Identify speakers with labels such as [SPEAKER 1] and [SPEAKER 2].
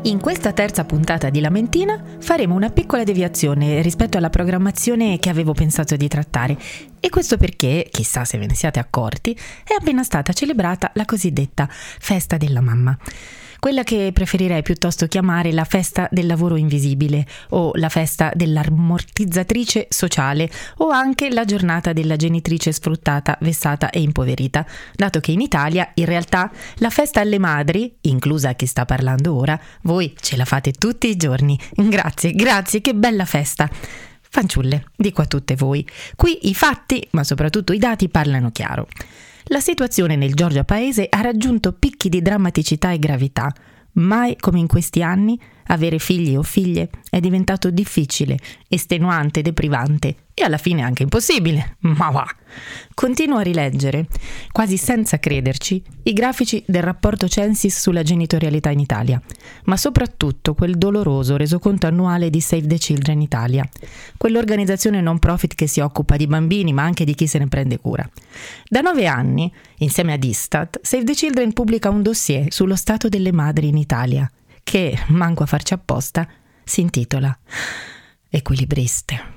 [SPEAKER 1] In questa terza puntata di Lamentina faremo una piccola deviazione rispetto alla programmazione che avevo pensato di trattare. E questo perché, chissà se ve ne siate accorti, è appena stata celebrata la cosiddetta Festa della Mamma. Quella che preferirei piuttosto chiamare la festa del lavoro invisibile o la festa dell'ammortizzatrice sociale o anche la giornata della genitrice sfruttata, vessata e impoverita, dato che in Italia in realtà la festa alle madri, inclusa chi sta parlando ora, voi ce la fate tutti i giorni. Grazie, che bella festa! Fanciulle, dico a tutte voi, qui i fatti, ma soprattutto i dati parlano chiaro. La situazione nel Giorgia Paese ha raggiunto picchi di drammaticità e gravità. Mai come in questi anni avere figli o figlie è diventato difficile, estenuante, deprivante e alla fine anche impossibile. Ma va! Continuo a rileggere, quasi senza crederci, i grafici del rapporto Censis sulla genitorialità in Italia, ma soprattutto quel doloroso resoconto annuale di Save the Children Italia, quell'organizzazione non profit che si occupa di bambini ma anche di chi se ne prende cura. Da 9 anni, insieme ad Istat, Save the Children pubblica un dossier sullo stato delle madri in Italia, che, manco a farci apposta, si intitola Equilibriste.